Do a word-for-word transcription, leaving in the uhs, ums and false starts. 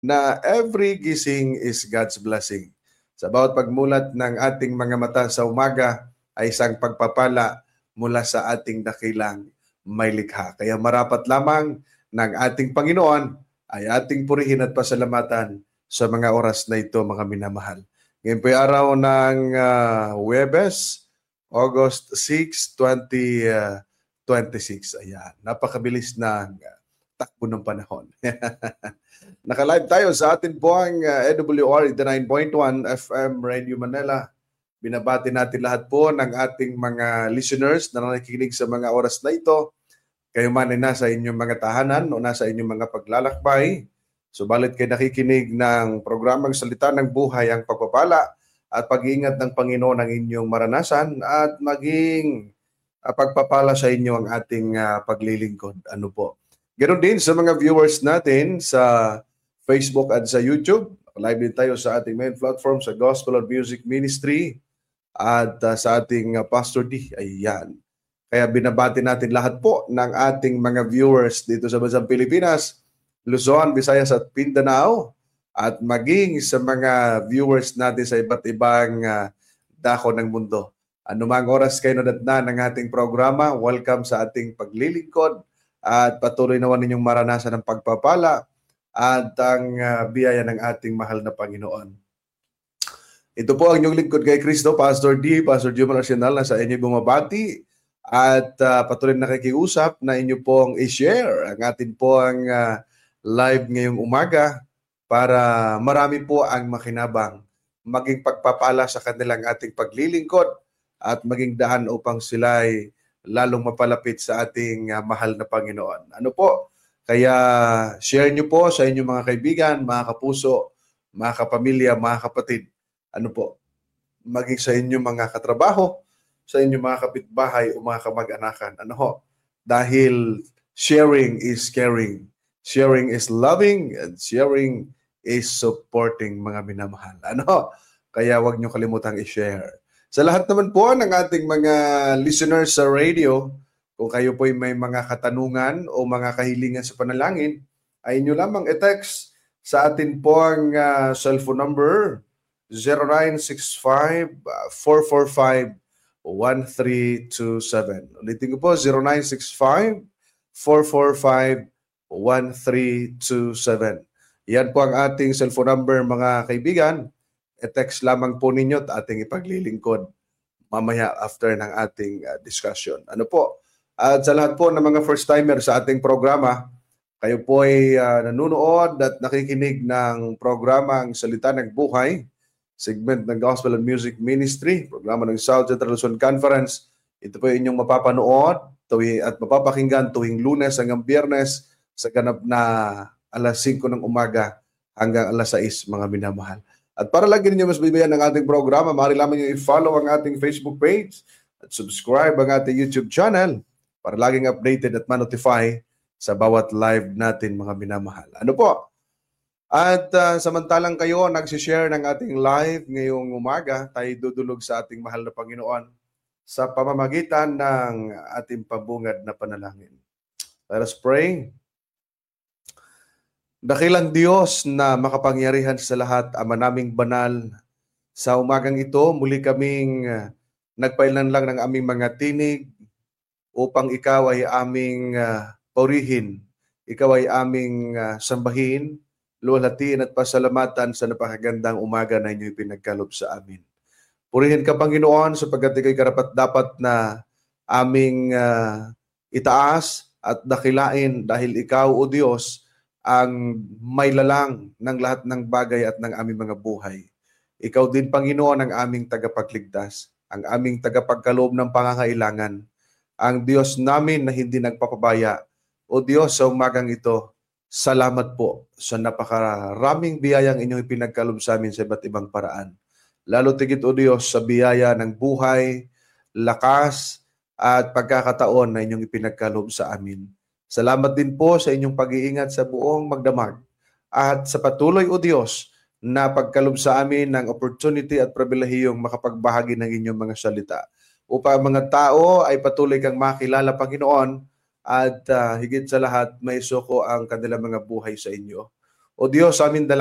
na every gising is God's blessing. Sa bawat pagmulat ng ating mga mata sa umaga ay isang pagpapala mula sa ating dakilang may likha. Kaya marapat lamang ng ating Panginoon ay ating purihin at pasalamatan sa mga oras na ito, mga minamahal. Ngayon po ay araw ng uh, Huwebes, August sixth, twenty twenty-six. Ayan, napakabilis ng uh, takbo ng panahon. Naka-live tayo sa atin po ang uh, A W R eighty-nine point one F M Radio Manila. Binabati natin lahat po ng ating mga listeners na nakikinig sa mga oras na ito. Kayo man ay nasa inyong mga tahanan o nasa inyong mga paglalakbay. Subalit kayo nakikinig ng programang Salita ng Buhay, ang pagpapala at pag-iingat ng Panginoon ang inyong maranasan at maging uh, pagpapala sa inyo ang ating uh, paglilingkod. Ano po? Ganoon din sa mga viewers natin sa Facebook at sa YouTube. Live din tayo sa ating main platform sa Gospel of Music Ministry at uh, sa ating uh, Pastor D. Ayan. Kaya binabati natin lahat po ng ating mga viewers dito sa Bansang Pilipinas, Luzon, Visayas at Mindanao, at maging sa mga viewers natin sa iba't ibang uh, dako ng mundo. Anumang oras kayo nadatnan ng ating programa, welcome sa ating paglilingkod at patuloy naman ninyong maranasan ng pagpapala at ang uh, biyaya ng ating mahal na Panginoon. Ito po ang inyong lingkod kay Kristo, Pastor D, Pastor Jumar Arsenal, na sa inyo bumabati at uh, patuloy nakikiusap na inyo pong i-share ang atin po ang uh, live ngayong umaga para marami po ang makinabang, maging pagpapala sa kanilang ating paglilingkod at maging daan upang sila'y lalong mapalapit sa ating uh, mahal na Panginoon. Ano po? Kaya share nyo po sa inyong mga kaibigan, mga kapuso, mga kapamilya, mga kapatid. Ano po? Maging sa inyong mga katrabaho, sa inyong mga kapitbahay o mga kamag-anakan. Ano ho? Dahil sharing is caring. Sharing is loving and sharing is supporting, mga minamahal. Ano? Kaya huwag nyo kalimutang i-share. Sa lahat naman po ng ating mga listeners sa radio, kung kayo po may mga katanungan o mga kahilingan sa panalangin, ay inyo lamang i-text sa atin po ang uh, cellphone number zero nine six five, four four five, one three two seven. Ulitin ko po, zero nine six five, four four five, one three two seven. Yan po ang ating cellphone number, mga kaibigan. E-text lamang po ninyo at ating ipaglilingkod mamaya after ng ating uh, discussion. Ano po? At sa lahat po ng mga first-timer sa ating programa, kayo po ay uh, nanunood at nakikinig ng programa ang Salita ng Buhay, segment ng Gospel and Music Ministry, programa ng South Central Luzon Conference. Ito po ay inyong mapapanood tuwi, at mapapakinggan tuwing Lunes hanggang Biyernes sa ganap na alas singko ng umaga hanggang alas sais, mga minamahal. At para lagi ninyo mas bibiyan ng ating programa, maaari lamang nyo i-follow ang ating Facebook page at subscribe ang ating YouTube channel para laging updated at ma-notify sa bawat live natin, mga minamahal. Ano po? At uh, samantalang kayo nagsishare ng ating live ngayong umaga, tayo dudulog sa ating mahal na Panginoon sa pamamagitan ng ating pabungad na panalangin. Let us pray. Dakilang Diyos na makapangyarihan sa lahat, Ama naming banal, sa umagang ito muli kaming uh, nagpailan lang ng aming mga tinig upang ikaw ay aming uh, purihin, ikaw ay aming uh, sambahin, luwalhatiin at pasalamatan sa napakagandang umaga na inyo'y pinagkalob sa amin. Purihin ka, Panginoon, sapagkat ikaw'y karapat-dapat na aming uh, itaas at dakilain dahil ikaw, O Diyos, ang may lalang ng lahat ng bagay at ng aming mga buhay. Ikaw din, Panginoon, ang aming tagapagligtas, ang aming tagapagkaloob ng pangangailangan, ang Diyos namin na hindi nagpapabaya. O Diyos, sa umagang ito, salamat po sa napakaraming biyayang inyong ipinagkaloob sa amin sa iba't ibang paraan. Lalo tigit, O Diyos, sa biyaya ng buhay, lakas, at pagkakataon na inyong ipinagkaloob sa amin. Salamat din po sa inyong pag-iingat sa buong magdamag at sa patuloy, O Diyos, na pagkalob sa amin ng opportunity at pribilehiyong makapagbahagi ng inyong mga salita. Upang mga tao ay patuloy kang makilala, Panginoon, at uh, higit sa lahat, may suko ang kanilang mga buhay sa inyo. O Diyos, sa amin